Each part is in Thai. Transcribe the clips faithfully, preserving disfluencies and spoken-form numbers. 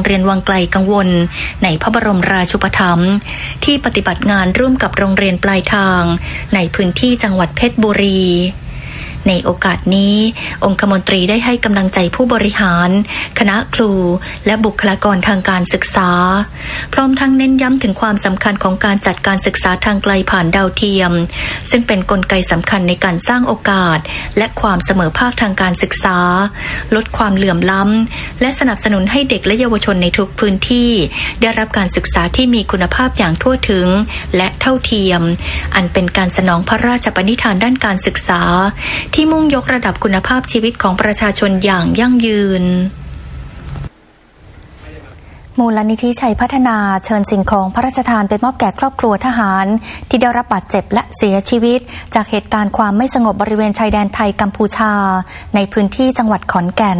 เรียนวังไกลกังวลในพระบรมราชูปถัมภ์ที่ปฏิบัติงานร่วมกับโรงเรียนปลายทางในพื้นที่จังหวัดเพชรบุรีในโอกาสนี้องคมนตรีได้ให้กำลังใจผู้บริหารคณะครูและบุคลากรทางการศึกษาพร้อมทั้งเน้นย้ำถึงความสำคัญของการจัดการศึกษาทางไกลผ่านดาวเทียมซึ่งเป็นกลไกสำคัญในการสร้างโอกาสและความเสมอภาคทางการศึกษาลดความเหลื่อมล้ำและสนับสนุนให้เด็กและเยาวชนในทุกพื้นที่ได้รับการศึกษาที่มีคุณภาพอย่างทั่วถึงและเท่าเทียมอันเป็นการสนองพระราชปณิธานด้านการศึกษาที่มุ่งยกระดับคุณภาพชีวิตของประชาชนอย่างยั่งยืนมูลนิธิชัยพัฒนาเชิญสิ่งของพระราชทานไปมอบแก่ครอบครัวทหารที่ได้รับบาดเจ็บและเสียชีวิตจากเหตุการณ์ความไม่สงบบริเวณชายแดนไทยกัมพูชาในพื้นที่จังหวัดขอนแก่น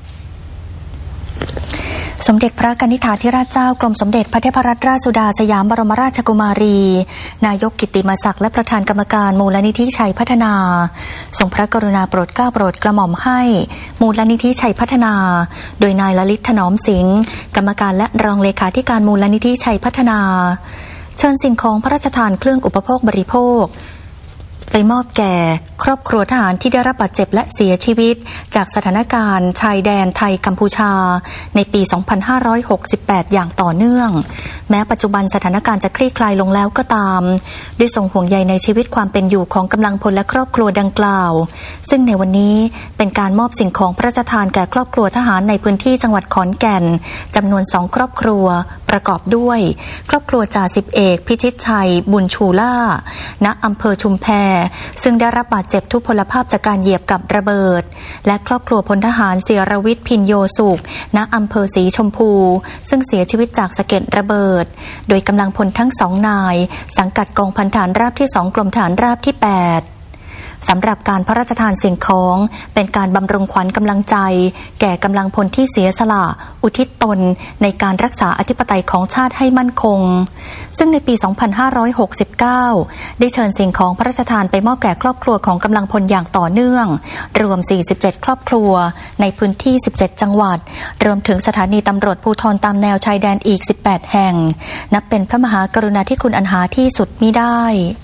สมเด็จพระกนิษฐาธิราชเจ้ากรมสมเด็จพระเทพรัตนราชสุดาสยามบรมราชกุมารีนายกกิตติมศักดิ์และประธานกรรมการมูลนิธิชัยพัฒนาทรงพระกรุณาโปรดเกล้าโปรดกระหม่อมให้มูลนิธิชัยพัฒนาโดยนายลลิตถนอมสิงห์กรรมการและรองเลขาธิการมูลนิธิชัยพัฒนาเชิญสิ่งของพระราชทานเครื่องอุปโภคบริโภคไปมอบแก่ครอบครัวทหารที่ได้รับบาดเจ็บและเสียชีวิตจากสถานการณ์ชายแดนไทยกัมพูชาในปี สองพันห้าร้อยหกสิบแปด อย่างต่อเนื่องแม้ปัจจุบันสถานการณ์จะคลี่คลายลงแล้วก็ตามด้วยทรงห่วงใยในชีวิตความเป็นอยู่ของกำลังพลและครอบครัวดังกล่าวซึ่งในวันนี้เป็นการมอบสิ่งของพระราชทานแก่ครอบครัวทหารในพื้นที่จังหวัดขอนแก่นจำนวนสองครอบครัวประกอบด้วยครอบครัวจ่าสิบเอกพิชิตชัยบุญชูล่าณอำเภอชุมแพซึ่งได้รับบาดเจ็บทุพพลภาพจากการเหยียบกับระเบิดและครอบครัวพลทหารเสียรวิทย์พินโยสุขณอำเภอศรีชมพูซึ่งเสียชีวิตจากสะเก็ดระเบิดโดยกำลังพลทั้งสองนายสังกัดกองพันฐานราบที่สองกรมฐานราบที่แปดสำหรับการพระราชทานสิ่งของเป็นการบำรุงขวัญกำลังใจแก่กำลังพลที่เสียสละอุทิศตนในการรักษาอธิปไตยของชาติให้มั่นคงซึ่งในปี สองพันห้าร้อยหกสิบเก้า ได้เชิญสิ่งของพระราชทานไปมอบแก่ครอบครัวของกำลังพลอย่างต่อเนื่องรวมสี่สิบเจ็ดครอบครัวในพื้นที่สิบเจ็ดจังหวัดรวมถึงสถานีตำรวจภูธรตามแนวชายแดนอีกสิบแปดแห่งนับเป็นพระมหากรุณาธิคุณอันหาที่สุดมิได้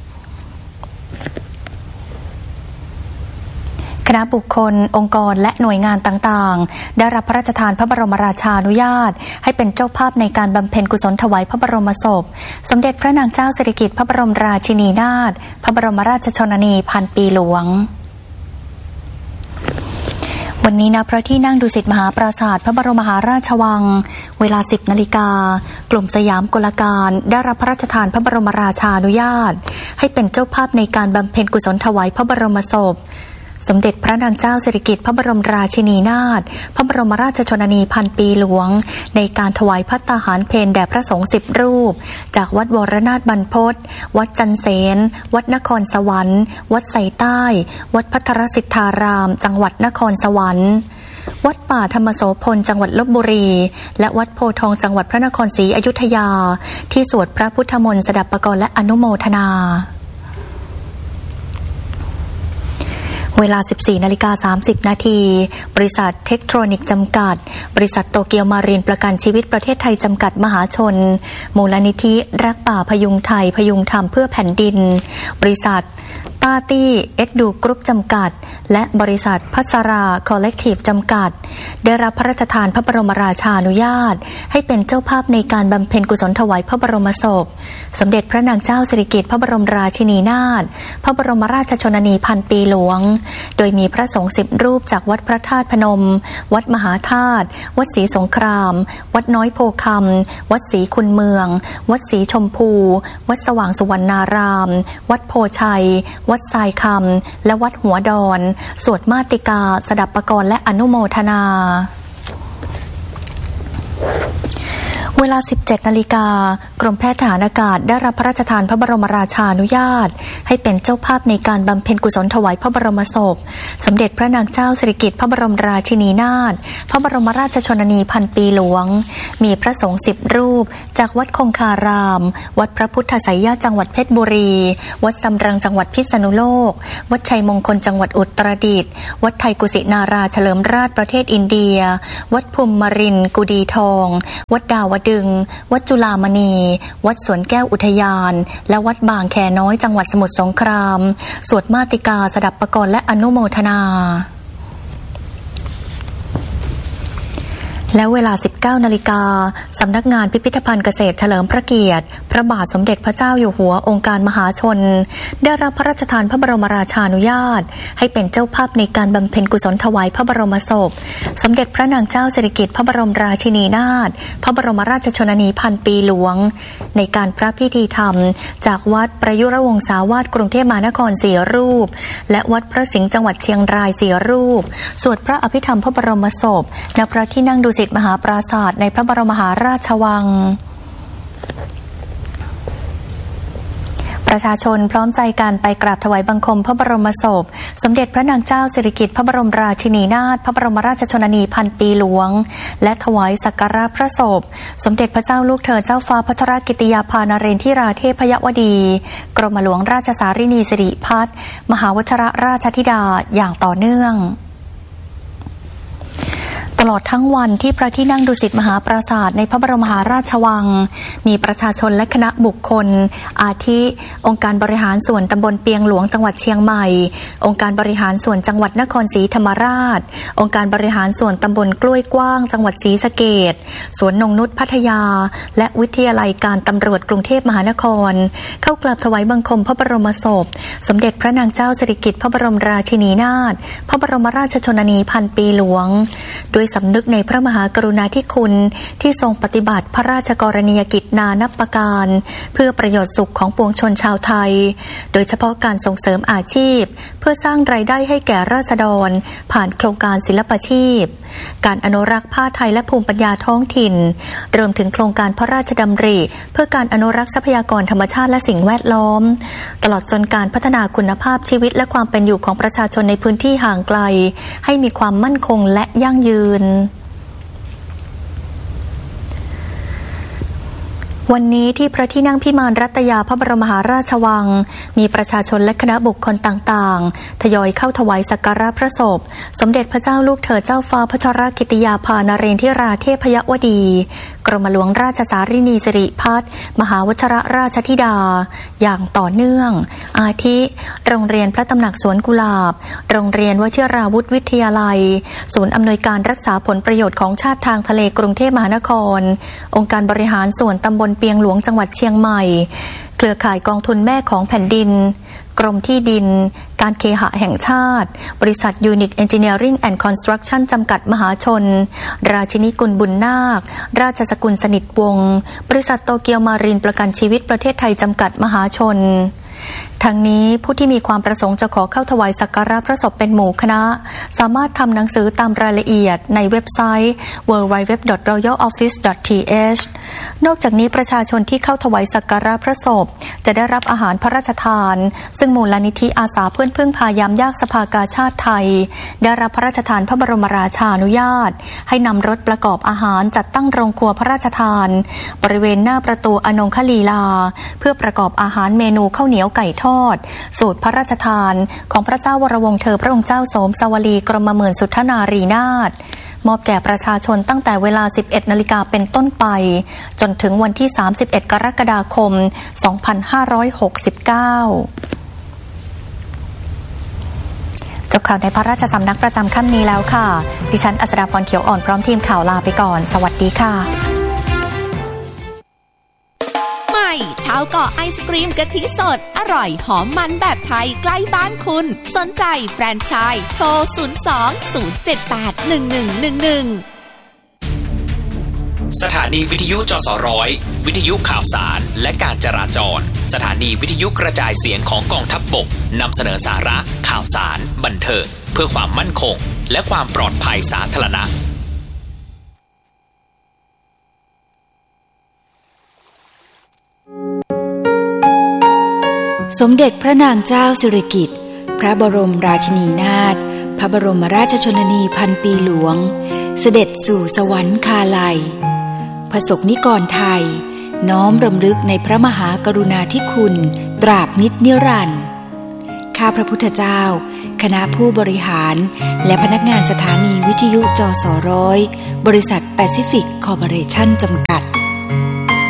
คณะบุคคลองค์กรและหน่วยงานต่างๆได้รับพระราชทานพระบรมราชานุญาตให้เป็นเจ้าภาพในการบำเพ็ญกุศลถวายพระบรมศพสมเด็จพระนางเจ้าสิริกิติ์พระบรมราชินีนาถพระบรมราชชนนีพันปีหลวงวันนี้ณพระที่นั่งดุสิตมหาปราสาทพระบรมมหาราชวังเวลา สิบนาฬิกากลุ่มสยามกลการได้รับพระราชทานพระบรมราชานุญาตให้เป็นเจ้าภาพในการบำเพ็ญกุศลถวายพระบรมศพสมเด็จพระนางเจ้าสิริกิติ์พระบรมราชินีนาถพระบรมราชชนนีพันปีหลวงในการถวายภัตตาหารเพลแด่พระสงฆ์สิบรูปจากวัดวรนาถบรรพตวัดจันเสนวัดนครสวรรค์วัดไสใต้วัดภัทรสิทธารามจังหวัดนครสวรรค์วัดป่าธรรมโสพลจังหวัดลพบุรีและวัดโพธิ์ทองจังหวัดพระนครศรีอยุธยาที่สวดพระพุทธมนต์สดับปกรณ์และอนุโมทนาเวลา สิบสี่นาฬิกาสามสิบนาทีบริษัทเทคโทรนิกส์จำกัดบริษัทโตเกียวมารีนประกันชีวิตประเทศไทยจำกัดมหาชนมูลนิธิรักป่าพยุงไทยพยุงธรรมเพื่อแผ่นดินบริษัทปาร์ตี้เอ็ดดูกรุ๊ปจำกัดและบริษัทพัสราคอลเลกทีฟจำกัดได้รับพระราชทานพระบรมราชานุญาตให้เป็นเจ้าภาพในการบำเพ็ญกุศลถวายพระบรมศพสมเด็จพระนางเจ้าสิริกิติ์พระบรมราชินีนาถพระบรมราชชนนีพันปีหลวงโดยมีพระสงฆ์สิบรูปจากวัดพระธาตุพนมวัดมหาธาตุวัดศรีสงครามวัดน้อยโพคำวัดศรีคุณเมืองวัดศรีชมพูวัดสว่างสุวรรณารามวัดโพชัยวัดทรายคำและวัดหัวดอนสวดมาติกาสดับปกรณ์และอนุโมทนาเวลา สิบเจ็ดนาฬิกา กรมแพทย์ทหารอากาศได้รับพระราชทานพระบรมราชานุญาตให้เป็นเจ้าภาพในการบำเพ็ญกุศลถวายพระบรมศพสมเด็จพระนางเจ้าสิริกิติ์พระบรมราชินีนาถพระบรมราชชนนีพันปีหลวงมีพระสงฆ์สิบรูปจากวัดคงคารามวัดพระพุทธไสยญาติจังหวัดเพชรบุรีวัดสำรังจังหวัดพิษณุโลกวัดชัยมงคลจังหวัดอุตรดิตถ์วัดไทยกุสินาราเฉลิมราชประเทศอินเดียวัดภูมิมรินทร์กุดีทองวัดดาวดึงวัดจุฬามณีวัดสวนแก้วอุทยานและวัดบางแคน้อยจังหวัดสมุทรสงครามสวดมาติกาสดับปกรณ์และอนุโมทนาและเวลา สิบเก้านาฬิกา สำนักงานพิพิธภัณฑ์เกษตรเฉลิมพระเกียรติพระบาทสมเด็จพระเจ้าอยู่หัวองค์การมหาชนได้รับพระราชทานพระบรมราชานุญาตให้เป็นเจ้าภาพในการบำเพ็ญกุศลถวายพระบรมศพสมเด็จพระนางเจ้าสิริกิติ์พระบรมราชินีนาถพระบรมราชชนนีพันปีหลวงในการพระพิธีธรรมจากวัดประยุรวงศาวาสกรุงเทพมหานครสี่รูปและวัดพระสิงห์จังหวัดเชียงรายสี่รูปสวดพระอภิธรรมพระบรมศพณพระที่นั่งดุสิตมหาปราสาทในพระบรมมหาราชวังประชาชนพร้อมใจกันไปกราบถวายบังคมพระบรมศพสมเด็จพระนางเจ้าสิริกิติ์พระบรมราชินีนาถพระบรมราชชนนีพันปีหลวงและถวายสักการะพระศพสมเด็จพระเจ้าลูกเธอเจ้าฟ้าพัชรกิติยาภานเรนทิราเทพยวดีกรมหลวงราชสารินีสิริพัฒน์มหาวชรราชธิดาอย่างต่อเนื่องตลอดทั้งวันที่พระที่นั่งดุสิตมหาปราสาทในพระบรมมหาราชวังมีประชาชนและคณะบุคคลอาทิองค์การบริหารส่วนตำบลเปียงหลวงจังหวัดเชียงใหม่องค์การบริหารส่วนจังหวัดนครศรีธรรมราชองค์การบริหารส่วนตำบลกล้วยกว้างจังหวัดศรีสะเกษสวนนงนุชพัทยาและวิทยาลัยการตำรวจกรุงเทพมหานครเข้ากราบถวายบังคมพระบรมศพสมเด็จพระนางเจ้าสิริกิติ์พระบรมราชินีนาถพระบรมราชชนนีพันปีหลวงโดยสำนึกในพระมหากรุณาธิคุณที่ทรงปฏิบัติพระราชกรณียกิจนานับประการเพื่อประโยชน์สุขของปวงชนชาวไทยโดยเฉพาะการส่งเสริมอาชีพเพื่อสร้างรายได้ให้แก่ราษฎรผ่านโครงการศิลปาชีพการอนุรักษ์ผ้าไทยและภูมิปัญญาท้องถิ่นรวมถึงโครงการพระราชดำริเพื่อการอนุรักษ์ทรัพยากรธรรมชาติและสิ่งแวดล้อมตลอดจนการพัฒนาคุณภาพชีวิตและความเป็นอยู่ของประชาชนในพื้นที่ห่างไกลให้มีความมั่นคงและยั่งยืนวันนี้ที่พระที่นั่งพิมานรัตยาพระบรมมหาราชวังมีประชาชนและคณะบุคคลต่างๆทยอยเข้าถวายสักการะพระศพสมเด็จพระเจ้าลูกเธอเจ้าฟ้าพัชรกิติยาภานเรนทิราเทพยวดีกรมหลวงราชสารินีสิริพัฒน์มหาวชรราชธิดาอย่างต่อเนื่องอาทิโรงเรียนพระตำหนักสวนกุหลาบโรงเรียนวชิราวุธวิทยาลัยศูนย์อำนวยการรักษาผลประโยชน์ของชาติทางทะเลกรุงเทพมหานครองค์การบริหารส่วนตำบลเปียงหลวงจังหวัดเชียงใหม่เครือข่ายกองทุนแม่ของแผ่นดินกรมที่ดินการเคหะแห่งชาติบริษัทยูนิคเอนจิเนียริ่งแอนด์คอนสตรัคชั่นจำกัดมหาชนราชินีกุลบุญนาคราชสกุลสนิทวงศ์บริษัทโตเกียวมารีนประกันชีวิตประเทศไทยจำกัดมหาชนทั้งนี้ผู้ที่มีความประสงค์จะขอเข้าถวายสักการะพระศพเป็นหมู่คณะสามารถทำหนังสือตามรายละเอียดในเว็บไซต์ ดับเบิลยู ดับเบิลยู ดับเบิลยู ดอท รอยัล ออฟฟิศ ดอท ที เอช นอกจากนี้ประชาชนที่เข้าถวายสักการะพระศพจะได้รับอาหารพระราชทานซึ่งมูลนิธิอาสาเพื่อนพึ่งพายามยากสภากาชาติไทยได้รับพระราชทานพระบรมราชานุญาตให้นำรถประกอบอาหารจัดตั้งโรงครัวพระราชทานบริเวณหน้าประตูอนงคลีลาเพื่อประกอบอาหารเมนูข้าวเหนียวไก่ทอดสูตรพระราชทานของพระเจ้าวรวงศ์เธอพระองค์เจ้าโสมสวลีกรมหมื่นสุทธนารีนาถมอบแก่ประชาชนตั้งแต่เวลา สิบเอ็ดนาฬิกาเป็นต้นไปจนถึงวันที่สามสิบเอ็ดกรกฎาคมสองพันห้าร้อยหกสิบเก้าจบข่าวในพระราชสำนักประจำค่ำนี้แล้วค่ะดิฉันอัศดาพรเขียวอ่อนพร้อมทีมข่าวลาไปก่อนสวัสดีค่ะชาวเกาะไอศกรีมกะทิสดอร่อยหอมมันแบบไทยใกล้บ้านคุณสนใจแฟรนไชส์โทรศูนย์ สอง ศูนย์ เจ็ด แปด หนึ่ง หนึ่ง หนึ่ง หนึ่งสถานีวิทยุจสร้อยวิทยุข่าวสารและการจราจรสถานีวิทยุกระจายเสียงของกองทัพบกนำเสนอสาระข่าวสารบันเทิงเพื่อความมั่นคงและความปลอดภัยสาธารณะสมเด็จพระนางเจ้าสิริกิติ์พระบรมราชินีนาถพระบรมราชชนนีพันปีหลวงเสด็จสู่สวรรคาลัยประสบนิกรไทยน้อมรำลึกในพระมหากรุณาธิคุณตราบนิจนิรันดร์ข้าพระพุทธเจ้าคณะผู้บริหารและพนักงานสถานีวิทยุจสร้อยบริษัทแปซิฟิกคอร์ปอเรชั่นจำกัด